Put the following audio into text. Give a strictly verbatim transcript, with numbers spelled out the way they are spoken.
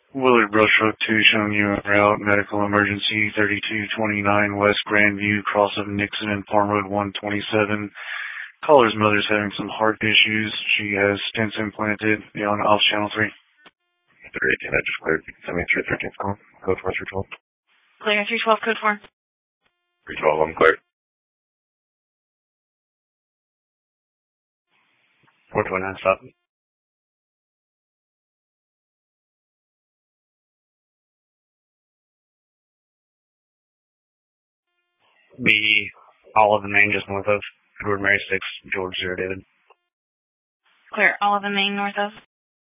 Willard Brush Truck two showing you en route. Medical emergency thirty-two twenty-nine West Grandview, cross of Nixon and Farm Road one twenty-seven. Caller's mother's having some heart issues. She has stents implanted. Be on off channel three. three eighteen, I just cleared. Send me three thirteenth call. Code four three twelve. Clear three twelve, code four. three twelve, I'm clear. four twenty-nine, stop. Be all of the main just north of Edward Mary six, George zero, David. Clear all of the main north of.